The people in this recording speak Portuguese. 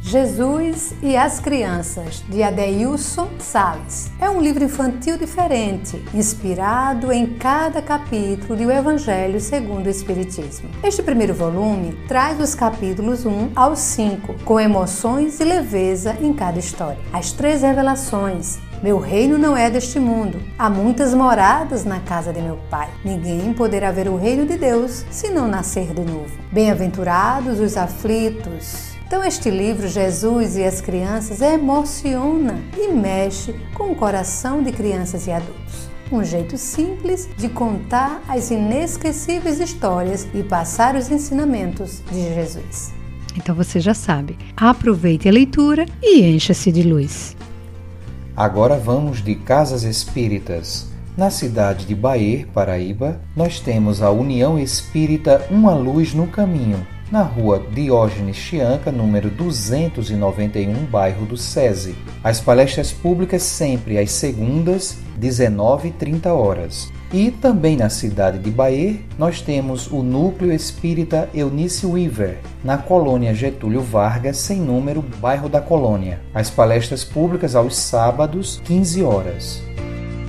Jesus e as Crianças, de Adeilson Sales. É um livro infantil diferente, inspirado em cada capítulo do Evangelho segundo o Espiritismo. Este primeiro volume traz os capítulos 1 ao 5, com emoções e leveza em cada história. As 3 revelações. Meu reino não é deste mundo. Há muitas moradas na casa de meu Pai. Ninguém poderá ver o reino de Deus se não nascer de novo. Bem-aventurados os aflitos. Então este livro, Jesus e as Crianças, emociona e mexe com o coração de crianças e adultos. Um jeito simples de contar as inesquecíveis histórias e passar os ensinamentos de Jesus. Então você já sabe, aproveite a leitura e encha-se de luz. Agora vamos de Casas Espíritas. Na cidade de Bahia, Paraíba, nós temos a União Espírita Uma Luz no Caminho, na rua Diógenes Chianca, número 291, bairro do SESI. As palestras públicas sempre às segundas, 19h30. E também na cidade de Bahia, nós temos o Núcleo Espírita Eunice Weaver, na colônia Getúlio Vargas, sem número, bairro da Colônia. As palestras públicas aos sábados, 15h.